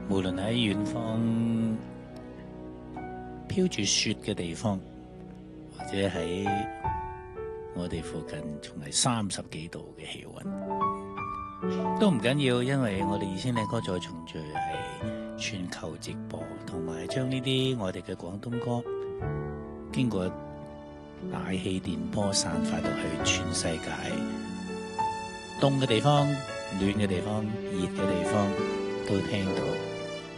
無論喺遠方飄住雪嘅地方，或者喺我哋附近仲係30幾度嘅氣溫，都唔緊要，因為我哋2000靚歌再重聚係全球直播，同埋將呢啲我哋嘅廣東歌經過大氣電波散發到去全世界，凍嘅地方、暖嘅地方、熱嘅地方都聽到。